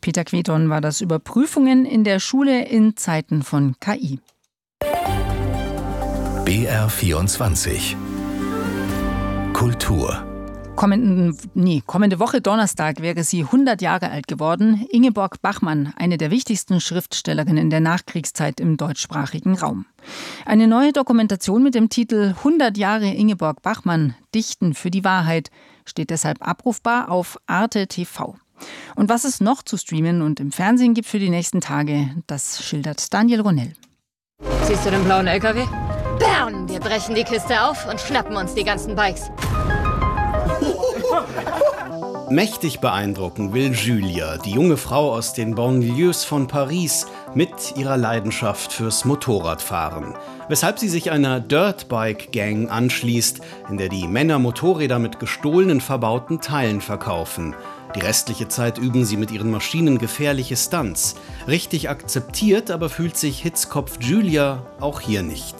Peter Queton war das über Prüfungen in der Schule in Zeiten von KI. BR24 Kultur. Kommende Woche Donnerstag wäre sie 100 Jahre alt geworden. Ingeborg Bachmann, eine der wichtigsten Schriftstellerinnen der Nachkriegszeit im deutschsprachigen Raum. Eine neue Dokumentation mit dem Titel 100 Jahre Ingeborg Bachmann, Dichten für die Wahrheit, steht deshalb abrufbar auf Arte TV. Und was es noch zu streamen und im Fernsehen gibt für die nächsten Tage, das schildert Daniel Ronell. Siehst du den blauen LKW? Bam! Wir brechen die Kiste auf und schnappen uns die ganzen Bikes. Mächtig beeindrucken will Julia, die junge Frau aus den Banlieues von Paris, mit ihrer Leidenschaft fürs Motorradfahren. Weshalb sie sich einer Dirtbike-Gang anschließt, in der die Männer Motorräder mit gestohlenen verbauten Teilen verkaufen. Die restliche Zeit üben sie mit ihren Maschinen gefährliche Stunts. Richtig akzeptiert aber fühlt sich Hitzkopf Julia auch hier nicht.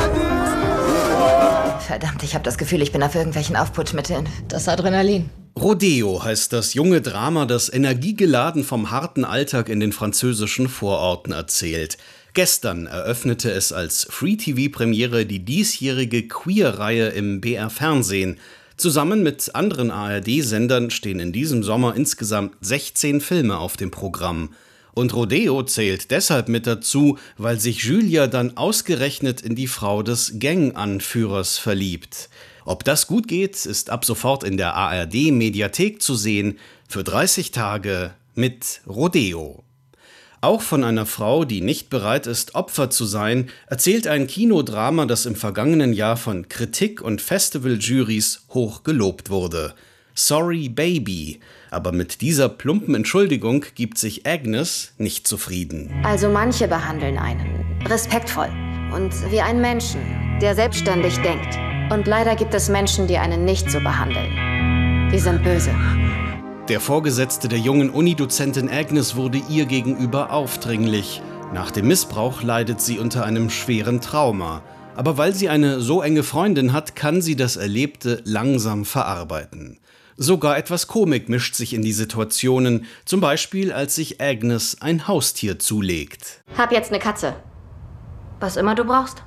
Verdammt, ich habe das Gefühl, ich bin auf irgendwelchen Aufputschmitteln. Das Adrenalin. Rodeo heißt das junge Drama, das energiegeladen vom harten Alltag in den französischen Vororten erzählt. Gestern eröffnete es als Free-TV-Premiere die diesjährige Queer-Reihe im BR-Fernsehen. Zusammen mit anderen ARD-Sendern stehen in diesem Sommer insgesamt 16 Filme auf dem Programm. Und Rodeo zählt deshalb mit dazu, weil sich Julia dann ausgerechnet in die Frau des Gang-Anführers verliebt. Ob das gut geht, ist ab sofort in der ARD-Mediathek zu sehen, für 30 Tage mit Rodeo. Auch von einer Frau, die nicht bereit ist, Opfer zu sein, erzählt ein Kinodrama, das im vergangenen Jahr von Kritik und Festivaljurys hoch gelobt wurde. Sorry Baby. Aber mit dieser plumpen Entschuldigung gibt sich Agnes nicht zufrieden. Also manche behandeln einen respektvoll und wie einen Menschen, der selbstständig denkt. Und leider gibt es Menschen, die einen nicht so behandeln. Die sind böse. Der Vorgesetzte der jungen Unidozentin Agnes wurde ihr gegenüber aufdringlich. Nach dem Missbrauch leidet sie unter einem schweren Trauma. Aber weil sie eine so enge Freundin hat, kann sie das Erlebte langsam verarbeiten. Sogar etwas Komik mischt sich in die Situationen, zum Beispiel als sich Agnes ein Haustier zulegt. Hab jetzt eine Katze. Was immer du brauchst.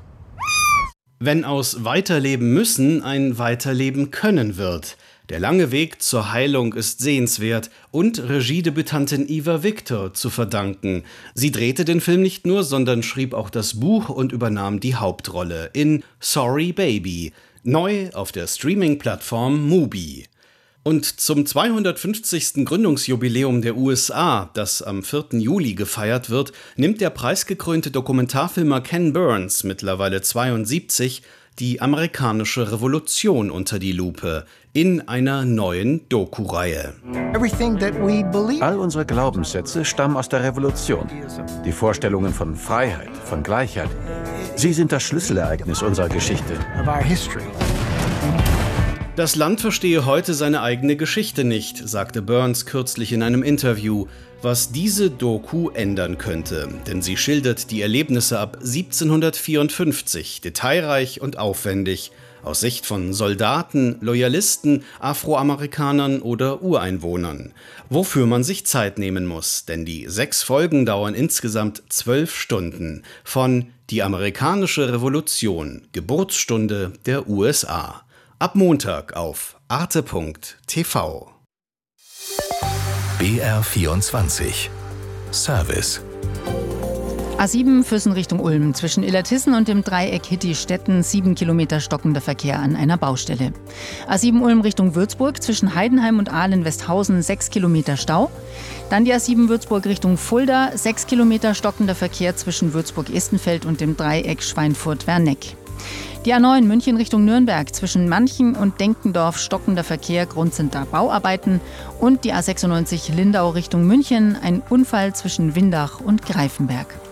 Wenn aus Weiterleben müssen ein Weiterleben können wird. Der lange Weg zur Heilung ist sehenswert und Regiedebütantin Eva Victor zu verdanken. Sie drehte den Film nicht nur, sondern schrieb auch das Buch und übernahm die Hauptrolle in Sorry Baby, neu auf der Streaming-Plattform Mubi. Und zum 250. Gründungsjubiläum der USA, das am 4. Juli gefeiert wird, nimmt der preisgekrönte Dokumentarfilmer Ken Burns, mittlerweile 72, die amerikanische Revolution unter die Lupe in einer neuen Doku-Reihe. All unsere Glaubenssätze stammen aus der Revolution. Die Vorstellungen von Freiheit, von Gleichheit. Sie sind das Schlüsselereignis unserer Geschichte. Das Land verstehe heute seine eigene Geschichte nicht, sagte Burns kürzlich in einem Interview, was diese Doku ändern könnte. Denn sie schildert die Erlebnisse ab 1754, detailreich und aufwendig, aus Sicht von Soldaten, Loyalisten, Afroamerikanern oder Ureinwohnern. Wofür man sich Zeit nehmen muss, denn die 6 Folgen dauern insgesamt 12 Stunden. Von Die amerikanische Revolution, Geburtsstunde der USA. Ab Montag auf arte.tv. BR24 Service. A7 Füssen Richtung Ulm. Zwischen Illertissen und dem Dreieck Hitti-Stetten 7 Kilometer stockender Verkehr an einer Baustelle. A7 Ulm Richtung Würzburg. Zwischen Heidenheim und Ahlen-Westhausen 6 Kilometer Stau. Dann die A7 Würzburg Richtung Fulda. 6 Kilometer stockender Verkehr zwischen Würzburg-Istenfeld und dem Dreieck Schweinfurt-Werneck. Die A9 München Richtung Nürnberg, zwischen Manchen und Denkendorf stockender Verkehr, Grund sind da Bauarbeiten. Und die A96 Lindau Richtung München, ein Unfall zwischen Windach und Greifenberg.